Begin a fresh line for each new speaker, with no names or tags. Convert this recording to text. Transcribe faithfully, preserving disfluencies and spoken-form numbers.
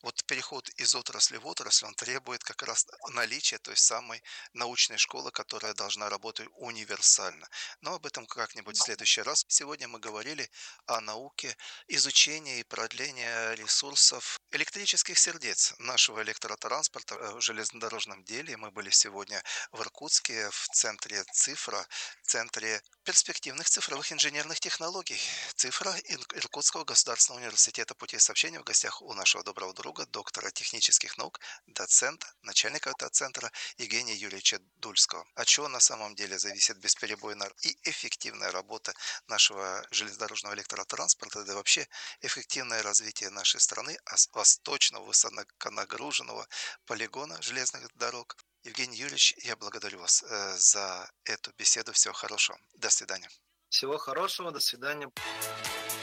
вот переход из отрасли в отрасль, он требует как раз наличия той самой научной школы, которая должна работать универсально. Но об этом как-нибудь в следующий раз. Сегодня мы говорили о науке изучения и продления ресурсов электрических сердец нашего электротранспорта э, в железнодорожном деле. Мы были сегодня в Иркутске, в центре «Цифра», в центре перспективных цифровых инженерных технологий. «Цифра» Ир- Иркутского государственного университета путей сообщения в гостях у нашего доброго друга, доктора технических наук, доцента, начальника этого центра Евгения Юрьевича Дульского. От чего на самом деле зависит бесперебойная и эффективная работа нашего железнодорожного электротранспорта, да и вообще эффективное развитие нашей страны, а с восточного высоконагруженного полигона железных дорог. Евгений Юрьевич, я благодарю вас э, за эту беседу. Всего хорошего. До свидания.
Всего хорошего, до свидания.